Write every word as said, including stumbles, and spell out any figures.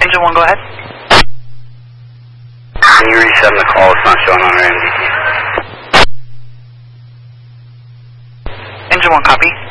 Engine one, go ahead. Can you resend the call? It's not showing on our M D T. Engine one, copy.